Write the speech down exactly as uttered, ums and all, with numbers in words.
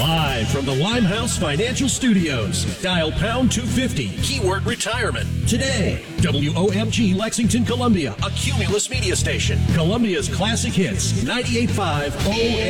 Live from the Limehouse Financial Studios. Dial pound two fifty, keyword retirement. Today, W O M G Lexington, Columbia, a Cumulus media station. Columbia's classic hits, ninety-eight point five O M G.